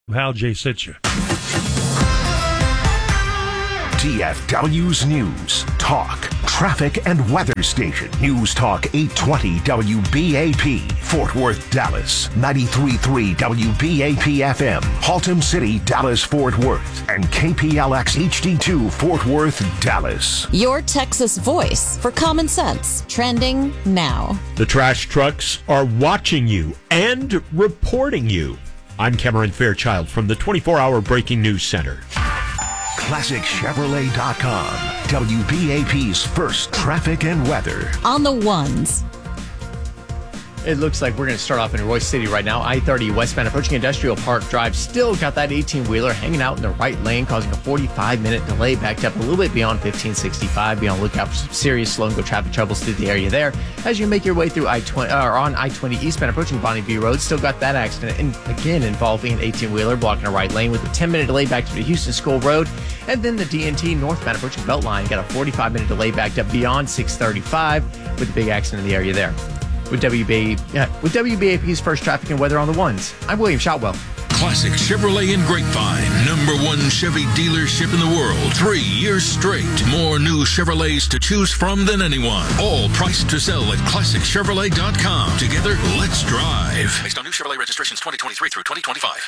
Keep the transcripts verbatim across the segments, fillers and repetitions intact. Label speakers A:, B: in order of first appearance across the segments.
A: Hal J. Sitcher.
B: D F W's News, Talk, Traffic, and Weather Station. News Talk eight twenty W B A P, Fort Worth, Dallas. ninety-three point three W B A P F M, Haltom City, Dallas, Fort Worth. And K P L X H D two, Fort Worth, Dallas.
C: Your Texas voice for common sense. Trending now.
D: The trash trucks are watching you and reporting you. I'm Cameron Fairchild from the twenty-four hour Breaking News Center.
B: Classic Chevrolet dot com, W B A P's first traffic and weather.
C: On the ones.
E: It looks like we're going to start off in Royce City right now. I thirty westbound approaching Industrial Park Drive. Still got that eighteen-wheeler hanging out in the right lane, causing a forty-five minute delay. Backed up a little bit beyond fifteen sixty-five. Be on the lookout for some serious slow-and-go traffic troubles through the area there. As you make your way through I twenty, or on I twenty eastbound approaching Bonnie View Road, still got that accident, and again involving an eighteen-wheeler blocking a right lane with a ten minute delay back to the Houston School Road. And then the D N T northbound approaching Beltline got a forty-five minute delay backed up beyond six thirty-five with a big accident in the area there. With W B A, uh, with W B A P's first traffic and weather on the ones, I'm William Shotwell.
F: Classic Chevrolet in Grapevine, number one Chevy dealership in the world, three years straight. More new Chevrolets to choose from than anyone. All priced to sell at Classic Chevrolet dot com. Together, let's drive. Based on new Chevrolet registrations twenty twenty-three through twenty twenty-five.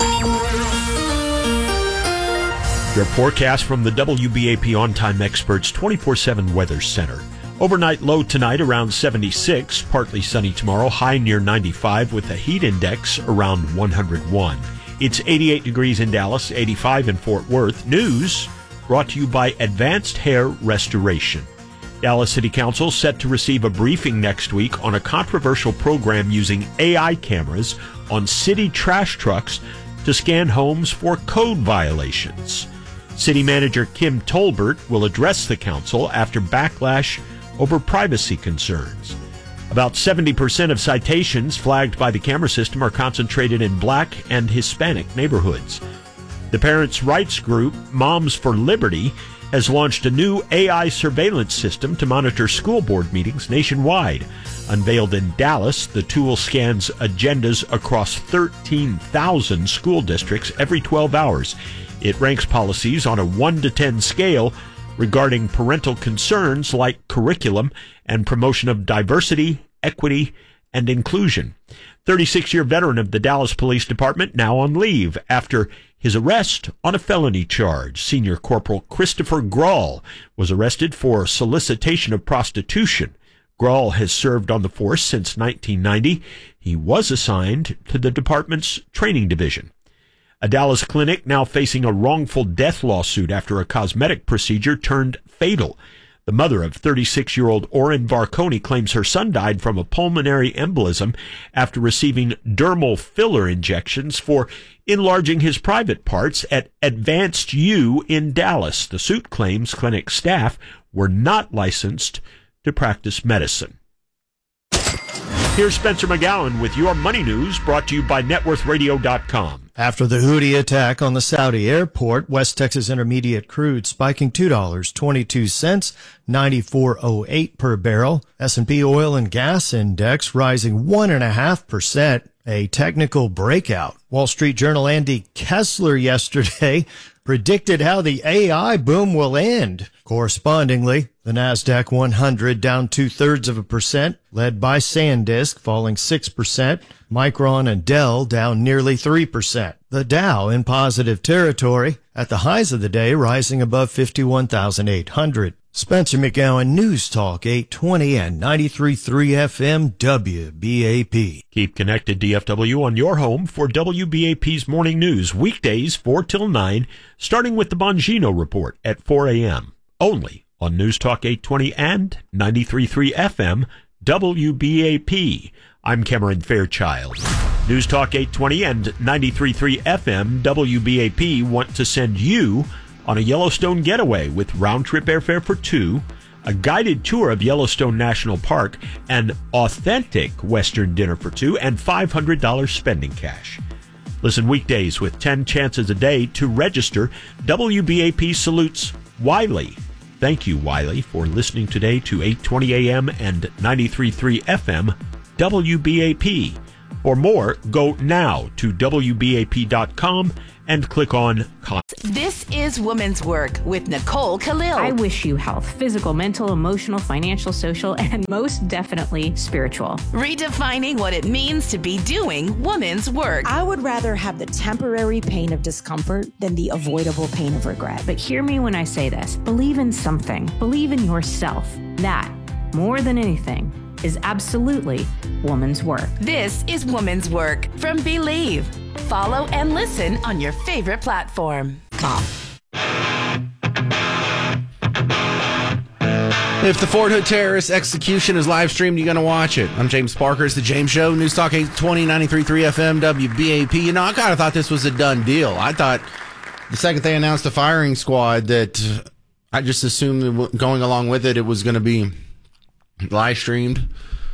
D: Your forecast from the W B A P On Time Experts twenty-four seven Weather Center. Overnight low tonight around seventy-six, partly sunny tomorrow, high near ninety-five with a heat index around one hundred one. It's eighty-eight degrees in Dallas, eighty-five in Fort Worth. News brought to you by Advanced Hair Restoration. Dallas City Council set to receive a briefing next week on a controversial program using A I cameras on city trash trucks to scan homes for code violations. City Manager Kim Tolbert will address the council after backlash over privacy concerns. About seventy percent of citations flagged by the camera system are concentrated in black and Hispanic neighborhoods. The parents' rights group, Moms for Liberty, has launched a new A I surveillance system to monitor school board meetings nationwide. Unveiled in Dallas, the tool scans agendas across thirteen thousand school districts every twelve hours. It ranks policies on a one to ten scale regarding parental concerns like curriculum and promotion of diversity, equity, and inclusion. thirty-six-year veteran of the Dallas Police Department now on leave after his arrest on a felony charge. Senior Corporal Christopher Grawl was arrested for solicitation of prostitution. Grawl has served on the force since nineteen ninety. He was assigned to the department's training division. A Dallas clinic now facing a wrongful death lawsuit after a cosmetic procedure turned fatal. The mother of thirty-six-year-old Oren Varconi claims her son died from a pulmonary embolism after receiving dermal filler injections for enlarging his private parts at Advanced U in Dallas. The suit claims clinic staff were not licensed to practice medicine. Here's Spencer McGowan with your money news, brought to you by net worth radio dot com.
G: After the Houthi attack on the Saudi airport, West Texas Intermediate crude spiking two dollars and twenty-two cents, ninety-four oh eight per barrel. S and P oil and gas index rising one point five percent, a technical breakout. Wall Street Journal Andy Kessler yesterday predicted how the A I boom will end. Correspondingly, the NASDAQ one hundred down two-thirds of a percent, led by SanDisk falling six percent. Micron and Dell down nearly three percent. The Dow in positive territory, at the highs of the day rising above fifty-one thousand eight hundred. Spencer McGowan, News Talk eight twenty and ninety-three point three F M W B A P.
D: Keep connected, D F W, on your home for W B A P's morning news, weekdays four till nine, starting with the Bongino Report at four a.m. Only on News Talk eight twenty and ninety-three point three F M W B A P. I'm Cameron Fairchild. News Talk eight twenty and ninety-three point three F M W B A P want to send you on a Yellowstone getaway with round-trip airfare for two, a guided tour of Yellowstone National Park, an authentic Western dinner for two, and five hundred dollars spending cash. Listen weekdays with ten chances a day to register. W B A P salutes Wiley. Thank you, Wiley, for listening today to eight twenty A M and ninety-three point three F M W B A P. or more, go now to W B A P dot com and click on Con.
A: This is Women's Work with Nicole Khalil.
H: I wish you health, physical, mental, emotional, financial, social, and most definitely spiritual.
A: Redefining what it means to be doing women's work.
I: I would rather have the temporary pain of discomfort than the avoidable pain of regret.
H: But hear me when I say this. Believe in something. Believe in yourself. That, more than anything, is absolutely woman's work.
A: This is Woman's Work from Believe. Follow and listen on your favorite platform.
J: If the Fort Hood terrorist execution is live streamed, you're going to watch it. I'm James Parker. It's the James Show. News Talk eight twenty, ninety-three point three F M, W B A P. You know, I kind of thought this was a done deal. I thought the second they announced the firing squad that I just assumed that going along with it, it was going to be live streamed.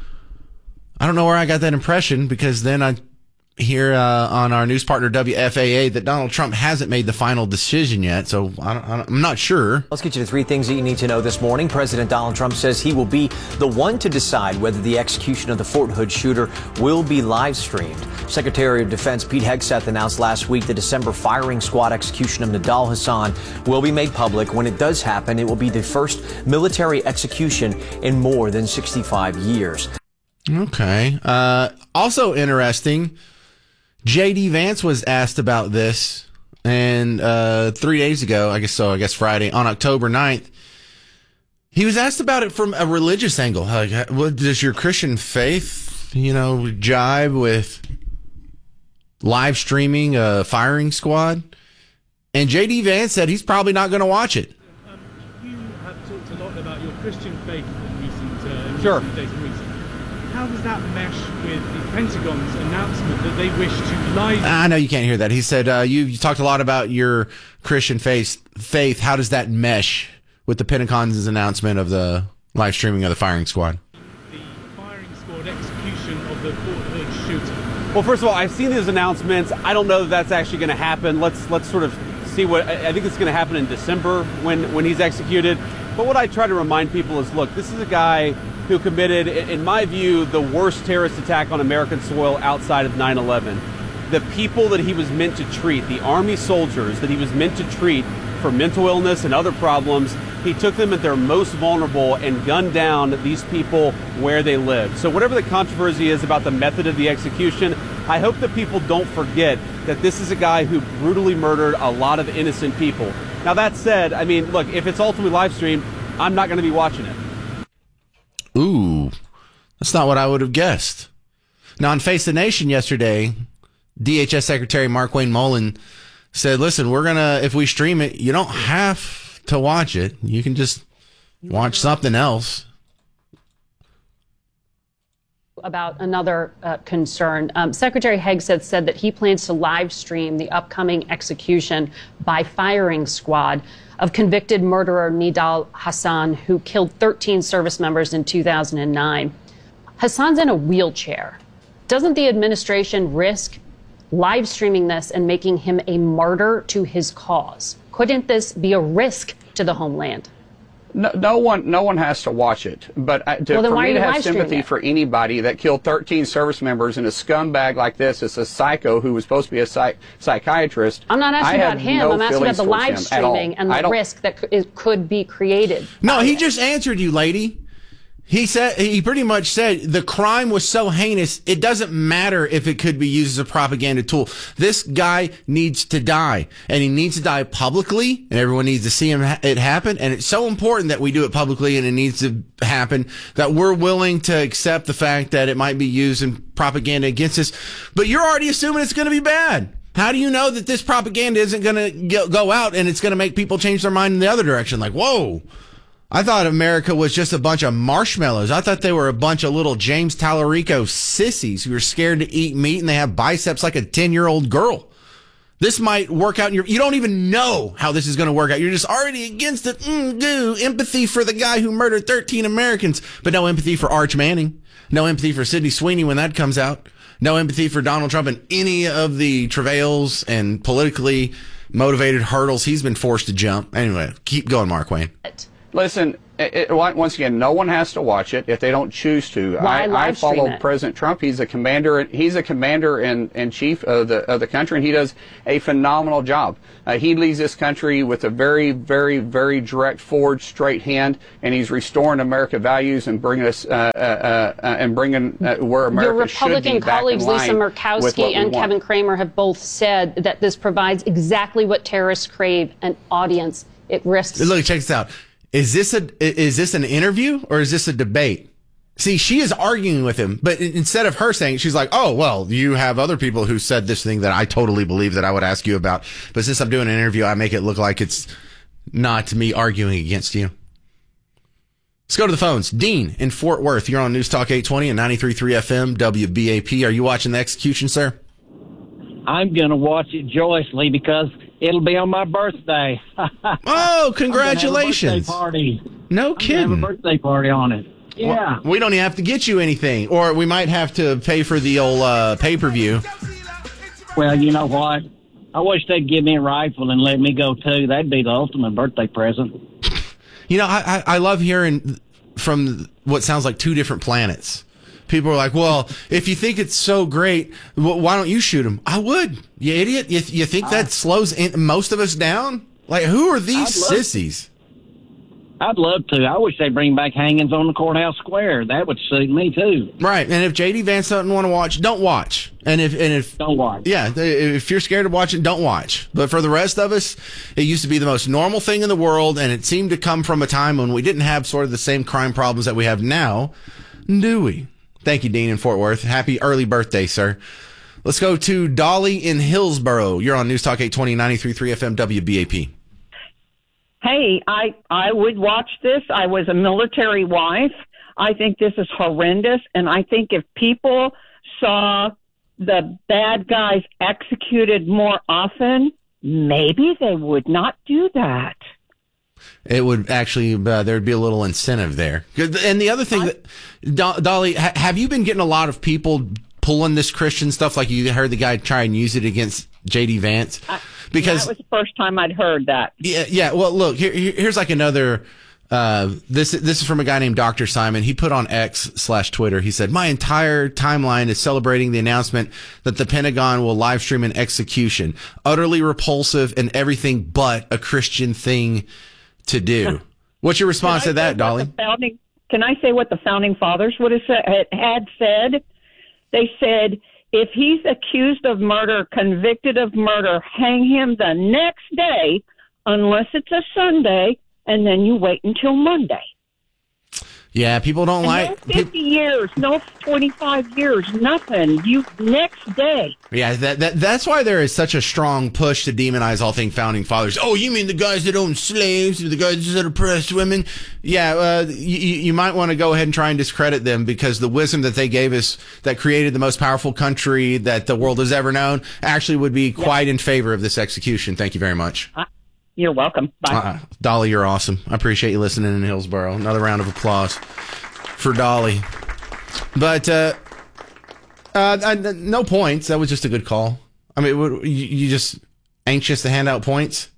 J: I don't know where I got that impression, because then I hear uh, on our news partner W F A A that Donald Trump hasn't made the final decision yet, so I don't, I don't, I'm not sure.
K: Let's get you to three things that you need to know this morning. President Donald Trump says he will be the one to decide whether the execution of the Fort Hood shooter will be live streamed. Secretary of Defense Pete Hegseth announced last week the December firing squad execution of Nidal Hasan will be made public. When it does happen, it will be the first military execution in more than sixty-five years.
J: Okay. Uh, also interesting, J D Vance was asked about this, and uh, three days ago, I guess so, I guess Friday, on October ninth, he was asked about it from a religious angle. Like, what, does your Christian faith, you know, jibe with live streaming a firing squad? And J D Vance said he's probably not going to watch it.
L: Um, you have talked a lot about your Christian faith in recent, uh,
M: sure.
L: recent days and weeks. How does that mesh with the Pentagon's announcement that they wish to live?
J: I know you can't hear that. He said, uh, you, you talked a lot about your Christian faith. Faith. How does that mesh with the Pentagon's announcement of the live streaming of the firing squad?
L: The firing squad execution of the Fort Hood shooter.
M: Well, first of all, I've seen these announcements. I don't know that that's actually going to happen. Let's let's sort of see what I think it's going to happen in December when when he's executed. But what I try to remind people is, look, this is a guy who committed, in my view, the worst terrorist attack on American soil outside of nine eleven. The people that he was meant to treat, the Army soldiers that he was meant to treat for mental illness and other problems, he took them at their most vulnerable and gunned down these people where they lived. So whatever the controversy is about the method of the execution, I hope that people don't forget that this is a guy who brutally murdered a lot of innocent people. Now, that said, I mean, look, if it's ultimately live streamed, I'm not going to be watching it.
J: Ooh, that's not what I would have guessed. Now, on Face the Nation yesterday, D H S Secretary Markwayne Mullin said, listen, we're going to, if we stream it, you don't have to watch it. You can just watch something else.
N: About another uh, concern. Um, Secretary Hegseth said that he plans to live stream the upcoming execution by firing squad of convicted murderer Nidal Hasan, who killed thirteen service members in two thousand nine. Hassan's in a wheelchair. Doesn't the administration risk live streaming this and making him a martyr to his cause? Couldn't this be a risk to the homeland?
O: No, no one, no one has to watch it. But uh, to,
N: well,
O: for me to have
N: sympathy
O: sympathy for anybody that killed thirteen service members and a scumbag like this, is a psycho who was supposed to be a psych- psychiatrist.
N: I'm not asking
O: I
N: about him.
O: No
N: I'm asking about the live streaming and the
O: I don't,
N: risk that c- could be created.
J: No, he just answered you, lady. He said, he pretty much said the crime was so heinous, it doesn't matter if it could be used as a propaganda tool. This guy needs to die, and he needs to die publicly, and everyone needs to see him ha- it happen. And it's so important that we do it publicly, and it needs to happen, that we're willing to accept the fact that it might be used in propaganda against us. But you're already assuming it's going to be bad. How do you know that this propaganda isn't going to go out and it's going to make people change their mind in the other direction? Like, whoa. I thought America was just a bunch of marshmallows. I thought they were a bunch of little James Tallarico sissies who are scared to eat meat and they have biceps like a ten-year-old girl. This might work out in your... You don't even know how this is going to work out. You're just already against it. Mm, do empathy for the guy who murdered thirteen Americans, but no empathy for Arch Manning. No empathy for Sidney Sweeney when that comes out. No empathy for Donald Trump and any of the travails and politically motivated hurdles he's been forced to jump. Anyway, keep going, Markwayne.
O: Listen, it, it, once again, no one has to watch it if they don't choose to.
N: Why
O: I, I
N: live stream
O: follow
N: it?
O: President Trump. He's a commander. He's a commander in, in chief of the of the country, and he does a phenomenal job. Uh, he leads this country with a very, very, very direct, forward, straight hand, and he's restoring American values and bringing us uh, uh, uh, and bringing uh, where America
N: Your
O: should be
N: Republican
O: back
N: colleagues,
O: in line
N: Lisa
O: with what
N: Murkowski
O: we
N: and
O: want.
N: Kevin Kramer, have both said that this provides exactly what terrorists crave: an audience. It risks.
J: Look, check this out. Is this a is this an interview or is this a debate? See, she is arguing with him, but instead of her saying it, she's like, oh, well, you have other people who said this thing that I totally believe that I would ask you about. But since I'm doing an interview, I make it look like it's not me arguing against you. Let's go to the phones. Dean in Fort Worth. You're on News Talk eight twenty and ninety-three point three F M W B A P. Are you watching the execution, sir?
P: I'm going to watch it joyously because it'll be on my birthday.
J: Oh, congratulations.
P: I'm gonna have a birthday party.
J: No
P: I'm
J: kidding.
P: gonna have a birthday party on it. Yeah.
J: Well, we don't even have to get you anything, or we might have to pay for the old uh, pay-per-view.
P: Well, you know what? I wish they'd give me a rifle and let me go, too. That'd be the ultimate birthday present.
J: You know, I, I, I love hearing from what sounds like two different planets. People are like, well, if you think it's so great, well, why don't you shoot him? I would. You idiot. You, you think that slows in, most of us down? Like, who are these
P: I'd love-
J: sissies?
P: I'd love to. I wish they'd bring back hangings on the courthouse square. That would suit me, too.
J: Right. And if J D Vance doesn't want to watch, don't watch. And if, and if,
P: don't watch.
J: Yeah. If you're scared of watching, don't watch. But for the rest of us, it used to be the most normal thing in the world. And it seemed to come from a time when we didn't have sort of the same crime problems that we have now. Do we? Thank you, Dean in Fort Worth. Happy early birthday, sir. Let's go to Dolly in Hillsboro. You're on News Talk eight twenty, ninety-three point three F M W B A P.
Q: Hey, I, I would watch this. I was a military wife. I think this is horrendous. And I think if people saw the bad guys executed more often, maybe they would not do that.
J: It would actually, uh, there'd be a little incentive there. And the other thing that, Do- Dolly, ha- have you been getting a lot of people pulling this Christian stuff? Like you heard the guy try and use it against J D Vance?
Q: I,
J: Because
Q: that was the first time I'd heard that.
J: Yeah, yeah. Well, look, here, here's like another. Uh, this this is from a guy named Doctor Simon. He put on X slash Twitter. He said, "My entire timeline is celebrating the announcement that the Pentagon will live stream an execution. Utterly repulsive and everything but a Christian thing to do." What's your response to that, Dolly?
Q: Founding, can I say what the founding fathers would have said, had said? They said, if he's accused of murder, convicted of murder, hang him the next day, unless it's a Sunday, and then you wait until Monday.
J: Yeah, people don't
Q: And
J: like.
Q: no fifty years, no twenty-five years, nothing. You next day.
J: Yeah, that, that that's why there is such a strong push to demonize all things founding fathers. Oh, you mean the guys that owned slaves, the guys that oppressed women? Yeah, uh, you, you might want to go ahead and try and discredit them because the wisdom that they gave us that created the most powerful country that the world has ever known actually would be quite yeah. in favor of this execution. Thank you very much.
Q: Uh, you're welcome. Bye.
J: Uh, Dolly, you're awesome. I appreciate you listening in Hillsboro. Another round of applause for Dolly. But uh, uh, uh, no points. That was just a good call. I mean, you, you just anxious to hand out points?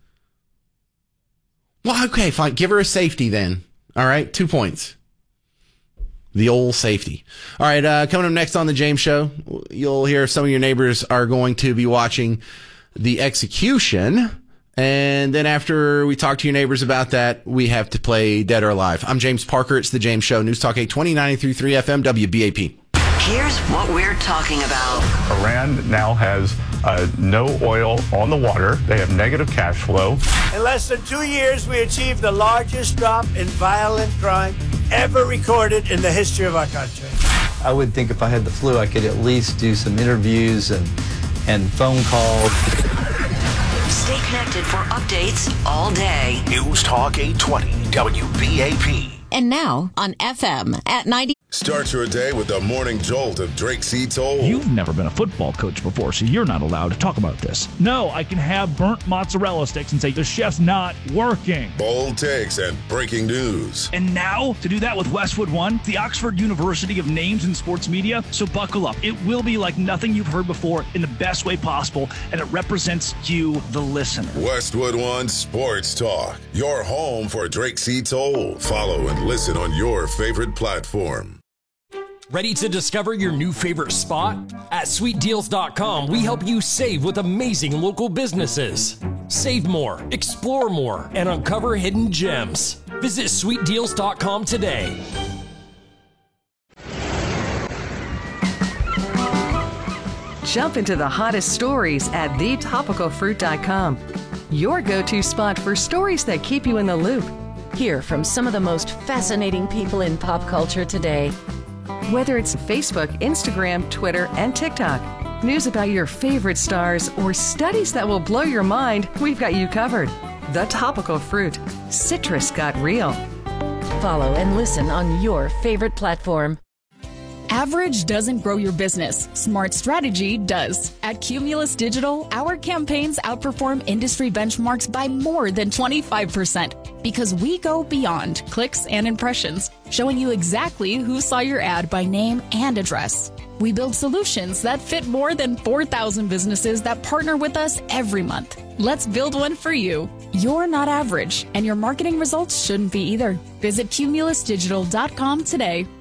J: Well, okay, fine. Give her a safety then. All right, two points. The old safety. All right, uh, coming up next on the James Show, you'll hear some of your neighbors are going to be watching the execution. And then after we talk to your neighbors about that, we have to play Dead or Alive. I'm James Parker. It's the James Show. News Talk eight twenty, ninety-three point three F M, W B A P.
R: Here's what we're talking about.
S: Iran now has uh, no oil on the water. They have negative cash flow.
T: In less than two years, we achieved the largest drop in violent crime ever recorded in the history of our country.
U: I would think if I had the flu, I could at least do some interviews and, and phone calls.
R: Stay connected for updates all day.
B: News Talk eight twenty, W B A P.
C: And now on F M at ninety.
E: Start your day with the morning jolt of Drake C. Toll.
V: You've never been a football coach before, so you're not allowed to talk about this. No, I can have burnt mozzarella sticks and say the chef's not working.
E: Bold takes and breaking news.
V: And now, to do that with Westwood One, the Oxford University of Names in Sports Media. So buckle up. It will be like nothing you've heard before in the best way possible, and it represents you, the listener.
E: Westwood One Sports Talk, your home for Drake C. Toll. Follow and listen on your favorite platform.
W: Ready to discover your new favorite spot? At sweet deals dot com, we help you save with amazing local businesses. Save more, explore more, and uncover hidden gems. Visit sweet deals dot com today.
X: Jump into the hottest stories at the topical fruit dot com. Your go-to spot for stories that keep you in the loop.
A: Hear from some of the most fascinating people in pop culture today.
X: Whether it's Facebook, Instagram, Twitter, and TikTok, news about your favorite stars, or studies that will blow your mind, we've got you covered. The Topical Fruit. Citrus got real.
A: Follow and listen on your favorite platform.
Y: Average doesn't grow your business. Smart strategy does. At Cumulus Digital, our campaigns outperform industry benchmarks by more than twenty-five percent because we go beyond clicks and impressions, showing you exactly who saw your ad by name and address. We build solutions that fit more than four thousand businesses that partner with us every month. Let's build one for you. You're not average, and your marketing results shouldn't be either. Visit cumulus digital dot com today.